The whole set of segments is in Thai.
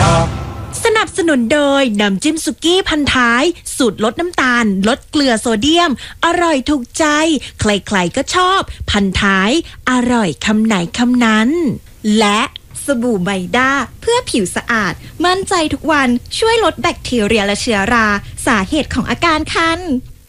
สนับสนุนโดยน้ำจิ้มสุกี้พันท้ายสูตรลดน้ำตาลลดเกลือโซเดียมอร่อยถูกใจใครๆก็ชอบพันท้ายอร่อยคำไหนคำนั้นและสบู่ไบด้าเพื่อผิวสะอาดมั่นใจทุกวันช่วยลดแบคทีเรียและเชื้อราสาเหตุของอาการคัน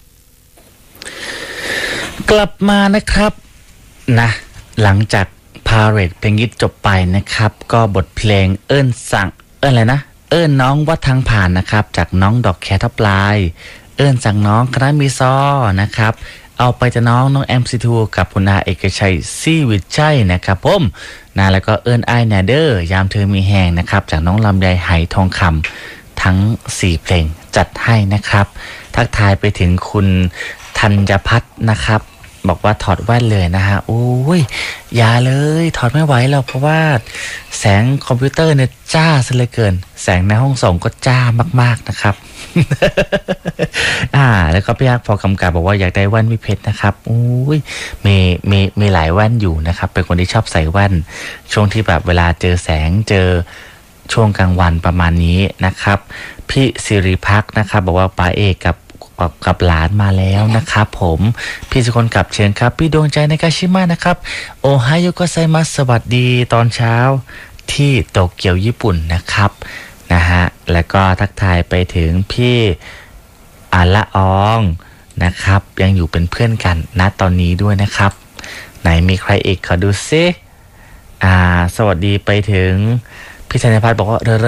กลับมานะครับนะหลังจากพาเรดเพลงยิดจบไปนะครับก็บทเพลงเอิ้นสั่งอะไรนะเอิ้นน้องวัดทางผ่านนะครับจากน้องดอกแคทปลายเอิ้นสั่งน้องคณะมีซอนะครับเอาไปจะน้องแอมซีทูกับคุณอาเอกชัยซี่วิชัยนะครับผมนะแล้วก็เอิ้นไอแนเดอร์ยามเธอมีแหงนะครับจากน้องลำไยไหทองคำทั้ง4เพลงจัดให้นะครับทักทายไปถึงคุณธัญพัฒน์นะครับบอกว่าถอดแว่นเลยนะฮะโอ้ยอย่าเลยถอดไม่ไหวหรอกเพราะว่าแสงคอมพิวเตอร์เนี่ยจ้าซะเหลือเกินแสงในห้องส่งก็จ้ามากๆนะครับ แล้วก็พี่ยักษ์พอกำกับบอกว่าอยากได้แว่นวิเพชรนะครับโอ้ยมีหลายแว่นอยู่นะครับเป็นคนที่ชอบใส่แว่นช่วงที่แบบเวลาเจอแสงเจอช่วงกลางวันประมาณนี้นะครับพี่สิริพักนะครับบอกว่าป๋าเอกกับหลานมาแล้วนะครับผมพี่สุคนกับเชิญครับพี่ดวงใจในกาชิมะนะครับโอไฮโอโกไซมัสสวัสดีตอนเช้าที่โตเกียวญี่ปุ่นนะครับนะฮะแล้วก็ทักทายไปถึงพี่อาละอองนะครับยังอยู่เป็นเพื่อนกันณตอนนี้ด้วยนะครับไหนมีใครอีกขอดูซิสวัสดีไปถึงพี่ธัญพัฒน์บอกว่า